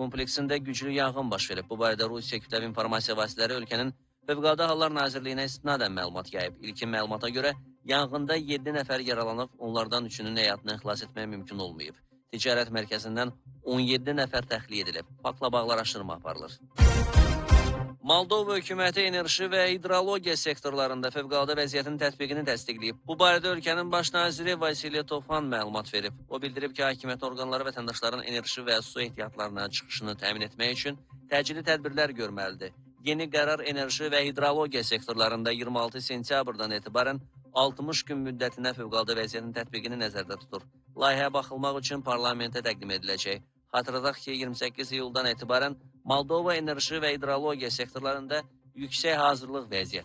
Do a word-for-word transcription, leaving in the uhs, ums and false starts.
kompleksində güclü yanğın baş verib. Bu barədə Rusiya kütləvi informasiya vasitələri ölkənin Fövqəladə Hallar Nazirliyinə istinadən məlumat yayıb. İlkin məlumata görə yanğında yeddi nəfər yaralanıb, onlardan üçünün həyatını xilas etmək mümkün olmayıb. Ticarət mərkəzindən on yeddi nəfər təxliyə edilib. Faktla bağlı araşdırma aparılır. Moldova hökuməti enerji və hidrologiya sektorlarında fövqəladə vəziyyətin tətbiqini təsdiqləyib. Bu barədə ölkənin baş naziri Vasiliy Tofan məlumat verib. O bildirib ki, hakimiyyət orqanları vətəndaşların enerji və su ehtiyatlarına çıxışını təmin etmək üçün təcili tədbirlər görməlidir. Yeni qərar enerji və hidrologiya sektorlarında iyirmi altı sentyabrdan etibarən altmış gün müddətinə fövqəladə vəziyyətin tətbiqini nəzərdə tutur. Layihə baxılmaq üçün parlamentə təqdim ediləcək. Xatırladaq ki, iyirmi səkkiz iyuldan etibarən Moldova enerji və hidrologiya sektorlarında yüksək hazırlıq vəziyyəti